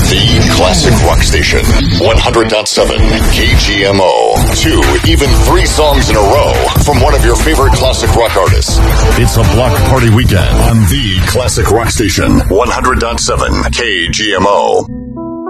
The classic rock station. 100.7 KGMO. 2, even 3 songs in a row from one of your favorite classic rock artists. It's a block party weekend on the classic rock station. 100.7 KGMO.